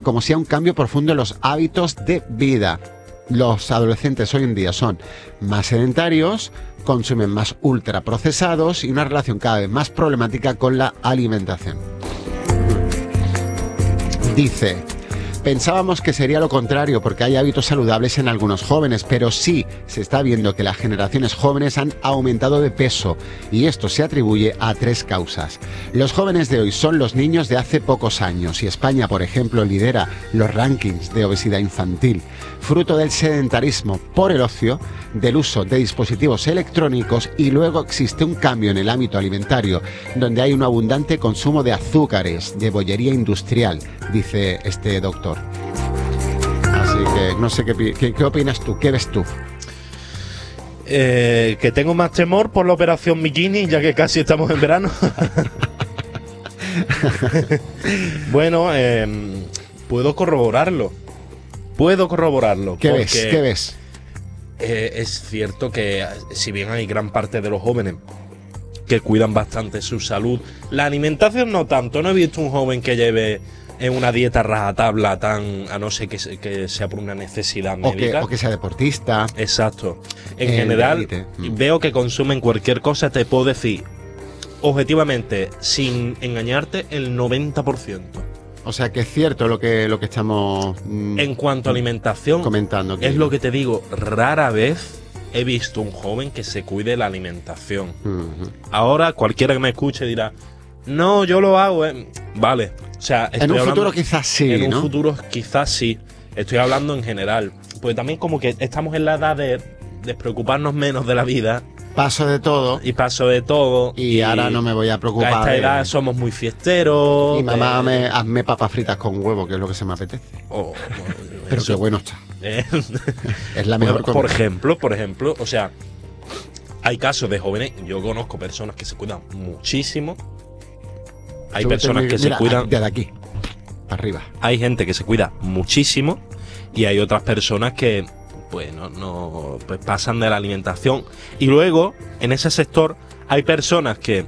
como si a un cambio profundo en los hábitos de vida. Los adolescentes hoy en día son más sedentarios, consumen más ultraprocesados y una relación cada vez más problemática con la alimentación. Dice: pensábamos que sería lo contrario porque hay hábitos saludables en algunos jóvenes, pero sí se está viendo que las generaciones jóvenes han aumentado de peso y esto se atribuye a 3 causas. Los jóvenes de hoy son los niños de hace pocos años y España, por ejemplo, lidera los rankings de obesidad infantil, fruto del sedentarismo por el ocio, del uso de dispositivos electrónicos y luego existe un cambio en el ámbito alimentario donde hay un abundante consumo de azúcares, de bollería industrial, dice este doctor. Así que no sé qué opinas tú, qué ves tú. Que tengo más temor por la operación bikini, ya que casi estamos en verano. Bueno, puedo corroborarlo. ¿Qué ves? ¿Qué ves? Es cierto que si bien hay gran parte de los jóvenes que cuidan bastante su salud, la alimentación no tanto. No he visto un joven que lleve en una dieta rajatabla a no ser que sea por una necesidad médica. O que sea deportista. Exacto. En general, veo que consumen cualquier cosa, te puedo decir, objetivamente, sin engañarte, el 90%. O sea que es cierto lo que estamos en cuanto a alimentación comentando. Es lo que te digo, rara vez he visto un joven que se cuide la alimentación. Ahora cualquiera que me escuche dirá, no, yo lo hago. Vale. O sea, en un futuro quizás sí, en un futuro quizás sí. Estoy hablando en general. Pues también como que estamos en la edad de despreocuparnos menos de la vida. Paso de todo. Y ahora no me voy a preocupar. A esta edad somos muy fiesteros. Y mamá, hazme papas fritas con huevo, que es lo que se me apetece. Pero qué bueno está. Es la mejor comida. Por ejemplo, o sea, hay casos de jóvenes, yo conozco personas que se cuidan muchísimo. Hay personas que se cuidan de aquí, para arriba. Hay gente que se cuida muchísimo y hay otras personas que pues pues pasan de la alimentación. Y luego, en ese sector, hay personas que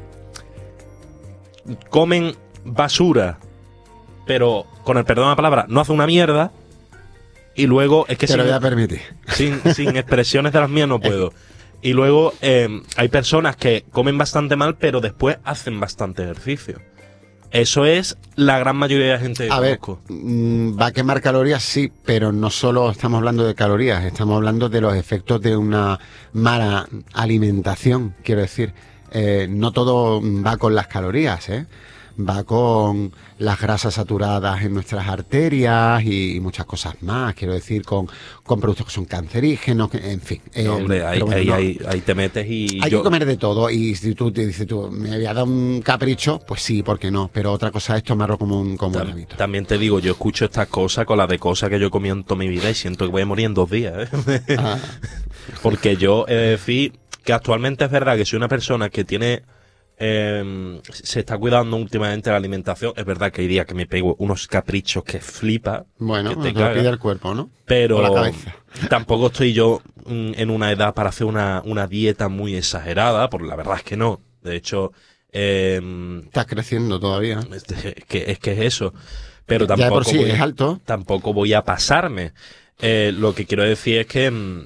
comen basura, pero con el perdón de la palabra, no hacen una mierda. Y luego es que te lo voy a permitir. Sin expresiones de las mías no puedo. Y luego hay personas que comen bastante mal, pero después hacen bastante ejercicio. Eso es la gran mayoría de la gente que conozco. Va a quemar calorías, sí, pero no solo estamos hablando de calorías, estamos hablando de los efectos de una mala alimentación, quiero decir. No todo va con las calorías, va con las grasas saturadas en nuestras arterias y muchas cosas más, quiero decir, con productos que son cancerígenos, en fin. Hombre, ahí te metes y... Hay que comer de todo, y si tú te dices, me voy a dar un capricho, pues sí, ¿por qué no? Pero otra cosa es tomarlo como un hábito. También te digo, yo escucho estas cosas con las de cosas que yo he comido en toda mi vida y siento que voy a morir en 2 días, Porque yo he de decir que actualmente es verdad que soy una persona que tiene... se está cuidando últimamente la alimentación. Es verdad que hay días que me pego unos caprichos que flipa. Bueno, que te lo pide el cuerpo, ¿no? Pero o la cabeza. Tampoco estoy yo en una edad para hacer una dieta muy exagerada, porque la verdad es que no. De hecho... estás creciendo todavía. Es que es eso. Pero tampoco, ya de por sí es alto. Tampoco voy a pasarme. Lo que quiero decir es que...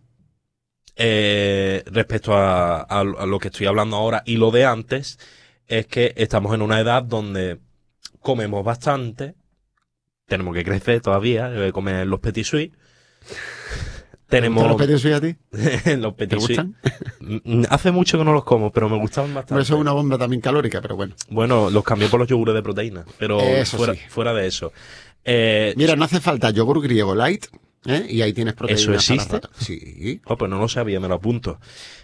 respecto a lo que estoy hablando ahora y lo de antes, es que estamos en una edad donde comemos bastante, tenemos que crecer todavía, comer los petit suisse. Tenemos los petit suisse a ti? Los petit ¿Te gustan? Hace mucho que no los como, pero me gustaban bastante. Eso es una bomba también calórica, pero bueno. Bueno, los cambié por los yogures de proteína, pero fuera de eso. Mira, no hace falta yogur griego light. Y ahí tienes proteína. ¿Eso existe? Sí. Pues no lo sabía, me lo apunto.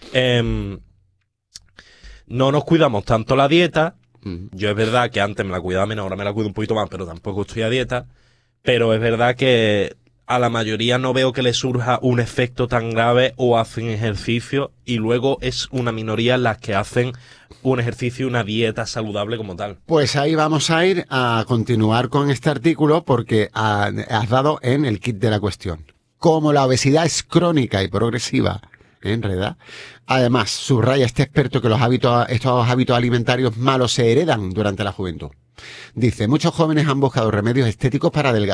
No nos cuidamos tanto la dieta. Yo es verdad que antes me la cuidaba menos, ahora me la cuido un poquito más, pero tampoco estoy a dieta. Pero es verdad que a la mayoría no veo que le surja un efecto tan grave o hacen ejercicio, y luego es una minoría las que hacen un ejercicio y una dieta saludable como tal. Pues ahí vamos a ir a continuar con este artículo porque has dado en el kit de la cuestión. Como la obesidad es crónica y progresiva, en realidad. Además, subraya este experto que estos hábitos alimentarios malos se heredan durante la juventud. Dice, muchos jóvenes han buscado remedios estéticos para adelgazar